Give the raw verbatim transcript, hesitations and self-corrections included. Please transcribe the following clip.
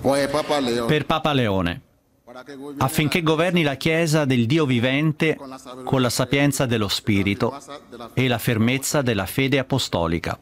per Papa Leone, affinché governi la Chiesa del Dio vivente con la sapienza dello Spirito e la fermezza della fede apostolica.